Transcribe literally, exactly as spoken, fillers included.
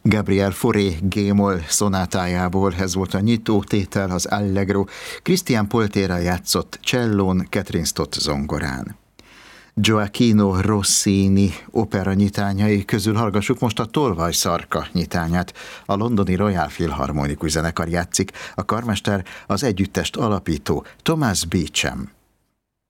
Gabriel Fauré G-moll szonátájából ez volt a nyitó tétel, az Allegro. Christian Poltéra játszott csellón, Catherine Stott zongorán. Gioachino Rossini opera nyitányai közül hallgassuk most a Tolvaj szarka nyitányát. A londoni Royal Philharmonikus zenekar játszik, a karmester az együttest alapító Thomas Beecham.